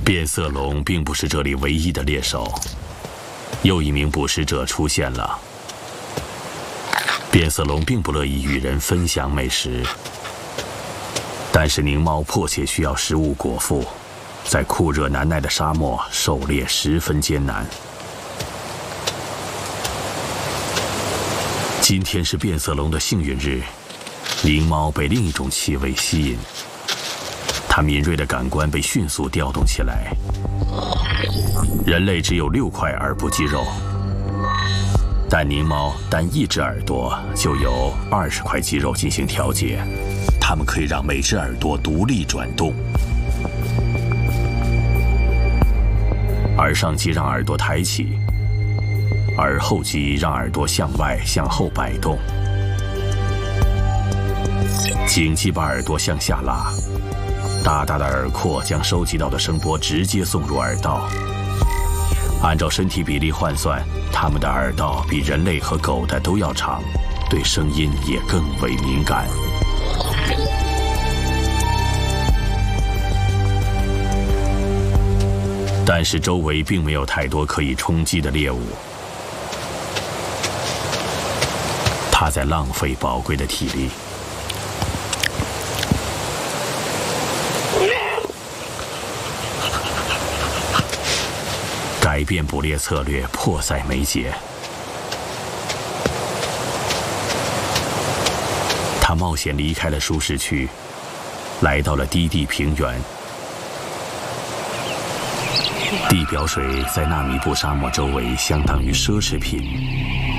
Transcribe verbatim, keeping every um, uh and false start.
变色龙并不是这里唯一的猎手，又一名捕食者出现了。变色龙并不乐意与人分享美食，但是狞猫迫切需要食物果腹，在酷热难耐的沙漠狩猎十分艰难。今天是变色龙的幸运日，狞猫被另一种气味吸引。 它敏锐的感官被迅速调动起来。人类只有六块耳部肌肉，但狞猫单一只耳朵就有二十块肌肉进行调节，它们可以让每只耳朵独立转动。耳上肌让耳朵抬起，耳后肌让耳朵向外向后摆动，颈肌把耳朵向下拉。 大大的耳廓将收集到的声波直接送入耳道。按照身体比例换算，它们的耳道比人类和狗的都要长，对声音也更为敏感。但是周围并没有太多可以冲击的猎物，它在浪费宝贵的体力。 改变捕猎策略，迫在眉睫。他冒险离开了舒适区，来到了低地平原。地表水在纳米布沙漠周围相当于奢侈品，